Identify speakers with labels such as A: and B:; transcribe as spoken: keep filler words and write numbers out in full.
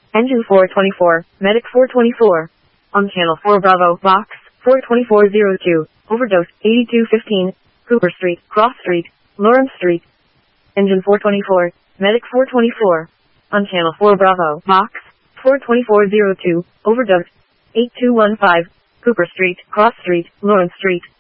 A: Engine four twenty-four, Medic four twenty-four. On Channel four Bravo, Box four twenty-four zero two, Overdose, eighty-two fifteen, Cooper Street, Cross Street, Lawrence Street. Engine four twenty-four, Medic four twenty-four. On Channel four Bravo, Box four twenty-four zero two, Overdose, eight two one five, Cooper Street, Cross Street, Lawrence Street.